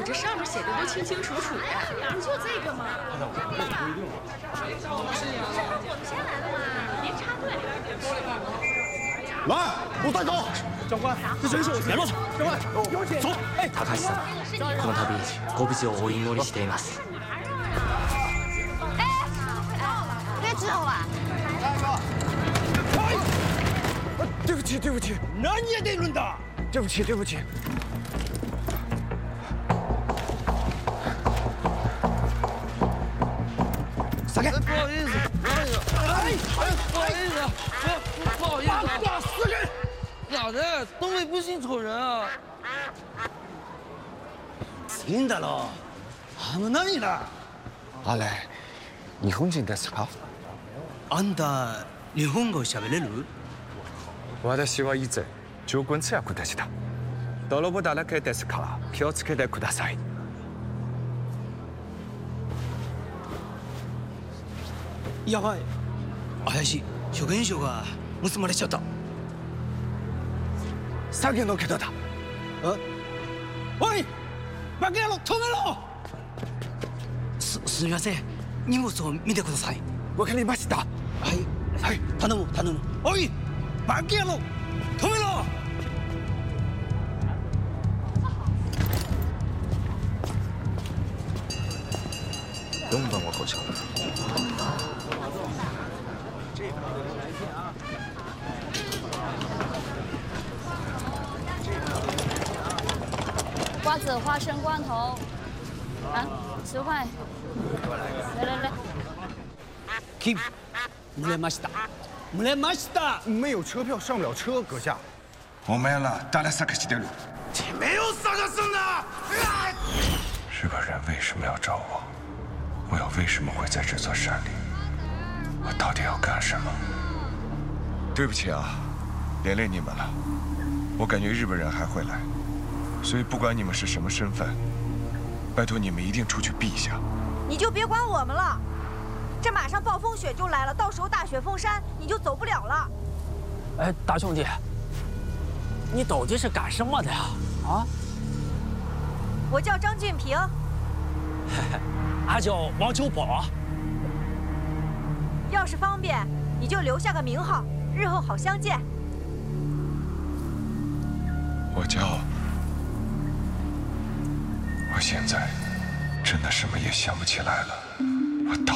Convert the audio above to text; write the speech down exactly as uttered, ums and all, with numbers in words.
你这上面写的都清清楚楚的，不就这个吗？ 不一定。 我们先来的嘛，别插队。 来，我带走。长官，这真是我别乱走。长官，走。哎， 高橋さん、この度ご無事をお祈りしています。 哎，别之后啊！ 哎，对不起，对不起，那你也得轮的。对不起，对不起。撒开！不好意思，不好意思，哎，不好意思，不不好意思，打死人！咋的？东北不兴丑人啊？真的喽？あの何だ？ あれ、日本人ですか？ あんた日本語喋れる？ 私は以前上官通訳でした。泥棒だらけですから気をつけてください。 やばい。怪しい。初見証が盗まれちゃった。酒の桁だ。え？おい！バカ野郎止めろ！すすみません。荷物を見てください。 わかりました。 はいはい。頼む頼む。おい！バカ野郎止めろ！ よんばんはこちら。 瓜子花生罐头，啊，十块。来来来。 Keep，漏れました。漏れました。 没有车票上不了车，阁下。 お前ら誰探してる？ てめえを探すんだ！ 日本人为什么要找我？我又为什么会在这座山里？我到底要干什么？对不起啊，连累你们了。我感觉日本人还会来，所以不管你们是什么身份，拜托你们一定出去避一下。 你就别管我们了，这马上暴风雪就来了，到时候大雪封山，你就走不了了。 哎，大兄弟，你到底是干什么的呀？啊？ 我叫张俊平。 俺叫王秋宝。 要是方便，你就留下个名号，日后好相见。 我叫……我现在真的什么也想不起来了。我到。